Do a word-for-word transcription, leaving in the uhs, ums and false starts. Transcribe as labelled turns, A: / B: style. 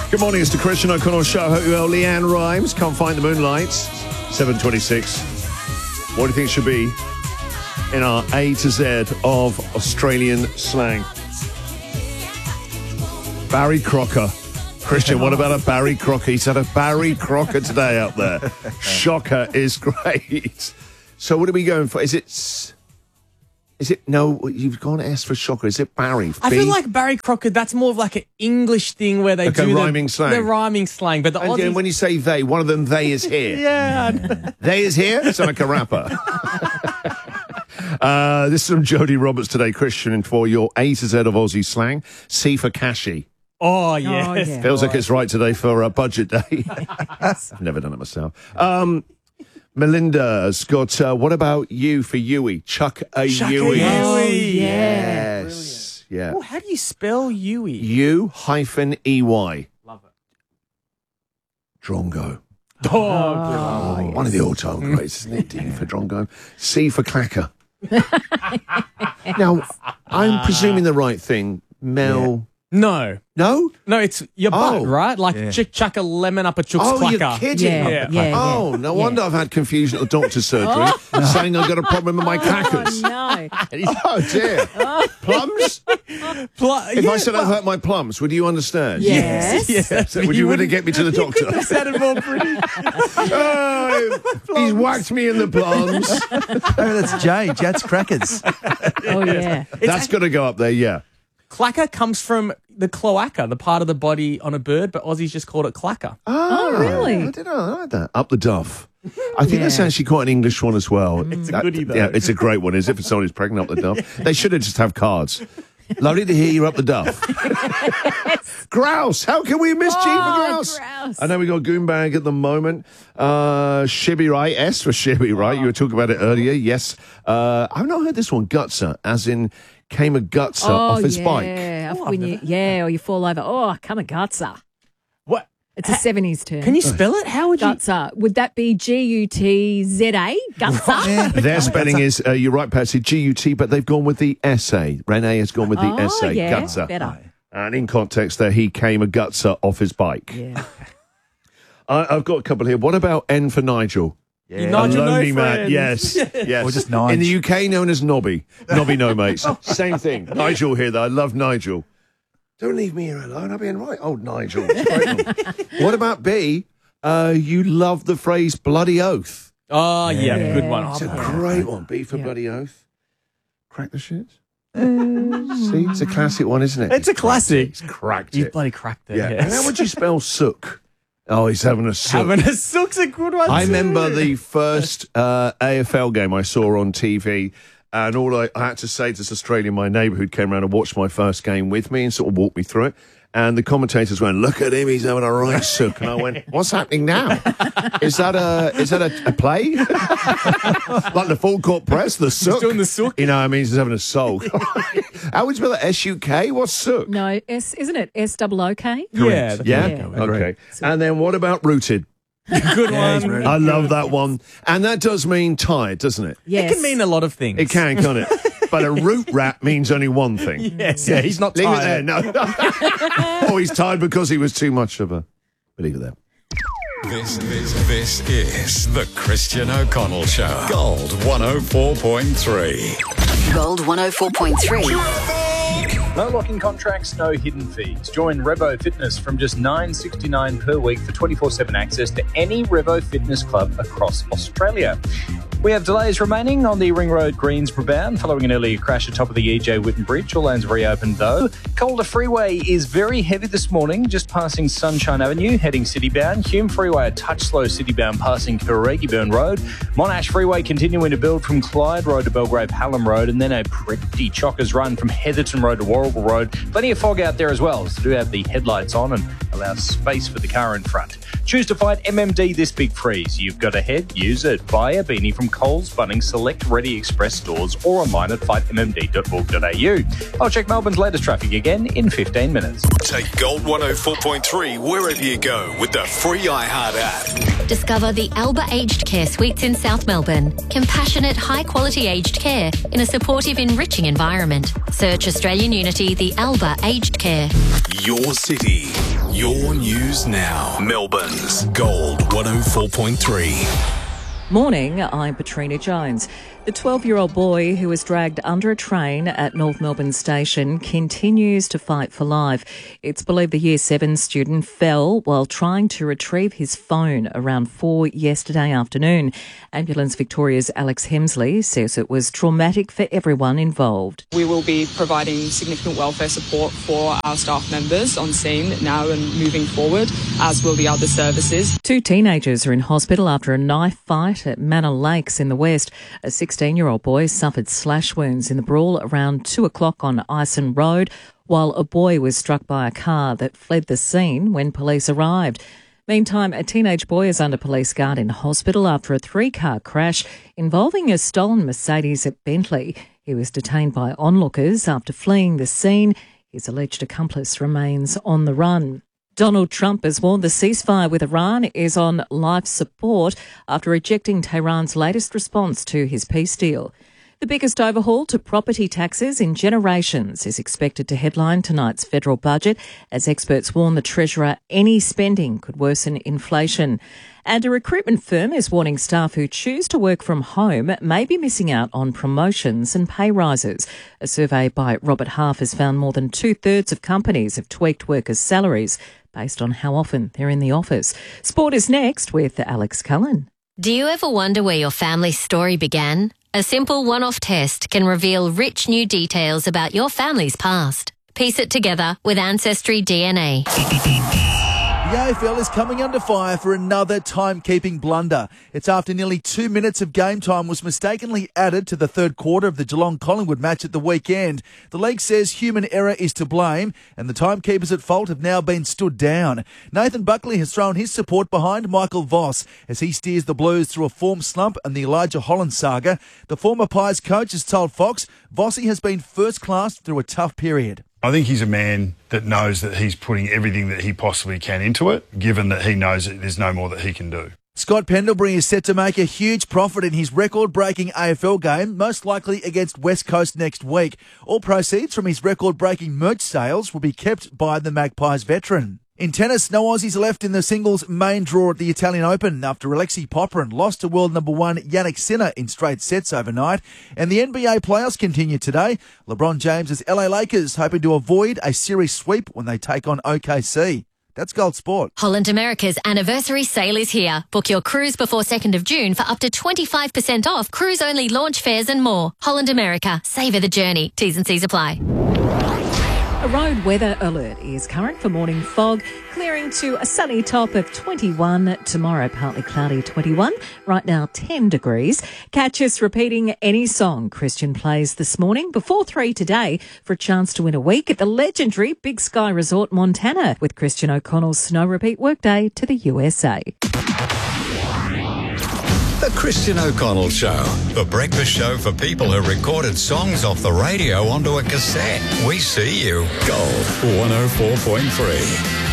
A: Good morning, it's the Christian O'Connell Show. Hope you're well. Leanne Rhymes, Can't Find the Moonlight, seven twenty-six. What do you think should be in our A to Z of Australian slang? Barry Crocker. Christian, what about a Barry Crocker? He's had a Barry Crocker today up there. Shocker is great. So what are we going for? Is it... Is it... No, you've gone S for shocker. Is it Barry?
B: I
A: B?
B: feel like Barry Crocker, that's more of like an English thing where they
A: like
B: do
A: a rhyming
B: the,
A: slang.
B: the rhyming slang. But the
A: And,
B: Aussies...
A: and when you say they, one of them, they is here.
B: yeah.
A: They is here? It's like a rapper. uh, this is from Jodie Roberts today, Christian, for your A to Z of Aussie slang. C for cashy.
B: Oh, yes.
C: Oh, yeah.
A: Feels like it's right today for a budget day. I've never done it myself. Um, Melinda's got, uh, what about you for Yui? Chuck a
B: Chuck a
A: Yui.
B: Yui.
C: Oh,
B: yeah.
A: Yes. Yeah.
B: Oh, how do you spell Yui?
A: U hyphen E Y.
B: Love it.
A: Drongo.
B: Oh,
A: Oh, one of the all-time greats, isn't it? D for Drongo. C for clacker. Now, I'm presuming the right thing. Mel...
B: no.
A: No?
B: No, it's your butt,
A: Oh.
B: right? Like
C: Yeah.
B: ch- chuck a lemon up a chook's
A: Oh,
B: clacker.
A: you're kidding.
C: Yeah,
B: Yeah.
C: yeah, yeah.
A: Oh, no wonder I've had confusion at the doctor's surgery, saying I've got a problem with my clackers.
C: Oh, no.
A: Oh, dear. Plums?
B: Pl-
A: If
B: yeah,
A: I said
B: but-
A: I've hurt my plums, would you understand?
C: Yes.
B: Yes.
A: Would you, really get me to the doctor?
B: That sounded more pretty.
A: Oh, he's whacked me in the plums.
C: Oh, that's Jay. Jad's Crackers. Oh, yeah.
A: That's got to go up there, yeah.
B: Clacker comes from the cloaca, the part of the body on a bird, but Aussies just called it clacker.
A: Oh,
C: really?
A: I didn't know. I like that. Up the duff. I think
C: Yeah.
A: that's actually quite an English one as well.
B: It's a
A: That-
B: goodie, though.
A: Yeah, it's a great one. Is it for someone who's pregnant, up the duff? They should have just have cards. Lovely to hear you're up the duff. Grouse. How can we miss G for
C: Oh,
A: grouse?
C: grouse.
A: I know we got Goombag at the moment. Uh, Shibby right. S for Shibby right. You were talking about it earlier. Yes. Uh, I've not heard this one. Gutser, as in came a gutser off his
C: yeah.
A: bike.
C: When you, yeah, or you fall over. Oh, come a gutser.
B: What?
C: It's a seventies term.
B: Can you spell it? How would you?
C: Gutser. Would that be G U T Z A? Gutser?
A: Their spelling is, uh, you're right, Patsy, G U T, but they've gone with the S A. Renee has gone with the
C: Oh,
A: S A,
C: yeah,
A: gutser.
C: better.
A: And in context there, he came a gutser off his bike.
C: Yeah.
A: I, I've got a couple here. What about N for Nigel?
B: You
A: A
B: Nigel no
A: lonely man,
B: friends.
A: yes, yes.
C: Or just Nige.
A: In the U K, known as Nobby. Nobby no mates. Same thing. Nigel here, though. I love Nigel. Don't leave me here alone. I'll be in right. Oh, Nigel. It's a great one. What about B? Uh, you love the phrase bloody oath.
B: Oh, yeah,
C: Yeah.
B: good one.
A: It's a
C: Yeah.
A: great one. B for
C: Yeah.
A: bloody oath. Crack the shit. See, it's a classic one, isn't it?
B: It's a classic.
A: He's cracked
B: You
A: it.
B: bloody cracked it.
A: Yeah.
B: Yes.
A: And how would you spell sook? Oh, he's having a sook.
B: Having a sook's a good one.
A: I
B: too.
A: remember the first uh, A F L game I saw on T V, and all I, I had to say to this Australian, my neighbour who'd came around and watched my first game with me and sort of walked me through it. And the commentators went, "Look at him, he's having a right sook." And I went, "What's happening now? Is that a is that a, a play? Like the full court press, the sook?
B: doing the sook?
A: You know, I mean, he's having a soak. How would you spell it? S U K? What's sook?
C: No, S, isn't it? S O O K?
B: Yeah.
A: Yeah?
C: Yeah.
A: Okay. And then what about rooted?
B: Good one.
A: I love that one. And that does mean tired, doesn't it?
C: Yes.
B: It can mean a lot of things.
A: It can, can't it? But a root rat means only one thing.
B: Yes, yeah, he's not
A: Leave
B: tired.
A: it there. No. Oh, he's tired because he was too much of a... But leave it there.
D: This, this, this is the Christian O'Connell Show. Gold one oh four point three.
E: Gold one oh four point three.
F: No locking contracts, no hidden fees. Join Revo Fitness from just nine dollars sixty-nine per week for twenty-four seven access to any Revo Fitness club across Australia. We have delays remaining on the Ring Road Greensboro bound following an earlier crash atop of the E J Whitten Bridge. All lanes are reopened though. Calder Freeway is very heavy this morning, just passing Sunshine Avenue, heading city bound. Hume Freeway a touch slow city bound, passing Correggiburn Road. Monash Freeway continuing to build from Clyde Road to Belgrave Hallam Road, and then a pretty chockers run from Heatherton Road to Warragul Road. Plenty of fog out there as well, so do have the headlights on and allow space for the car in front. Choose to fight M M D this big freeze. You've got a head, use it. Buy a beanie from Coles, Bunnings, select Ready Express stores or online at fight m m d dot org dot a u. I'll check Melbourne's latest traffic again in fifteen minutes.
D: Take Gold one oh four point three wherever you go with the free iHeart app.
G: Discover the Alba Aged Care Suites in South Melbourne. Compassionate, high-quality aged care in a supportive, enriching environment. Search Australian Unity, the Alba Aged Care.
D: Your city, Your news now. Melbourne's Gold one oh four point three.
H: Morning, I'm Patrina Jones. The twelve-year-old boy who was dragged under a train at North Melbourne Station continues to fight for life. It's believed the Year seven student fell while trying to retrieve his phone around four yesterday afternoon. Ambulance Victoria's Alex Hemsley says it was traumatic for everyone involved.
I: We will be providing significant welfare support for our staff members on scene now and moving forward, as will the other services.
H: Two teenagers are in hospital after a knife fight at Manor Lakes in the west. A sixteen-year-old boy suffered slash wounds in the brawl around two o'clock on Ison Road, while a boy was struck by a car that fled the scene when police arrived. Meantime, a teenage boy is under police guard in hospital after a three-car crash involving a stolen Mercedes at Bentley. He was detained by onlookers after fleeing the scene. His alleged accomplice remains on the run. Donald Trump has warned the ceasefire with Iran is on life support after rejecting Tehran's latest response to his peace deal. The biggest overhaul to property taxes in generations is expected to headline tonight's federal budget as experts warn the Treasurer any spending could worsen inflation. And a recruitment firm is warning staff who choose to work from home may be missing out on promotions and pay rises. A survey by Robert Half has found more than two-thirds of companies have tweaked workers' salaries based on how often they're in the office. Sport is next with Alex Cullen.
G: Do you ever wonder where your family's story began? A simple one-off test can reveal rich new details about your family's past. Piece it together with Ancestry D N A.
J: The A F L is coming under fire for another timekeeping blunder. It's after nearly two minutes of game time was mistakenly added to the third quarter of the Geelong-Collingwood match at the weekend. The league says human error is to blame and the timekeepers at fault have now been stood down. Nathan Buckley has thrown his support behind Michael Voss as he steers the Blues through a form slump and the Elijah Holland saga. The former Pies coach has told Fox Vossi has been first class through a tough period.
K: I think he's a man that knows that he's putting everything that he possibly can into it, given that he knows that there's no more that he can do.
J: Scott Pendlebury is set to make a huge profit in his record-breaking A F L game, most likely against West Coast next week. All proceeds from his record-breaking merch sales will be kept by the Magpies veteran. In tennis, no Aussies are left in the singles main draw at the Italian Open after Alexei Popyrin lost to world number one Yannick Sinner in straight sets overnight. And the N B A playoffs continue today. LeBron James' L A Lakers hoping to avoid a series sweep when they take on O K C. That's Gold Sport.
G: Holland America's anniversary sale is here. Book your cruise before second of June for up to twenty-five percent off cruise-only launch fares and more. Holland America. Savour the journey. T's and C's apply.
H: A road weather alert is current for morning fog, clearing to a sunny top of twenty-one. Tomorrow, partly cloudy, twenty-one. Right now, ten degrees. Catch us repeating any song Christian plays this morning before three today for a chance to win a week at the legendary Big Sky Resort, Montana, with Christian O'Connell's Snow Repeat Workday to the U S A.
D: The Christian O'Connell Show, the breakfast show for people who recorded songs off the radio onto a cassette. We see you. Gold one oh four point three.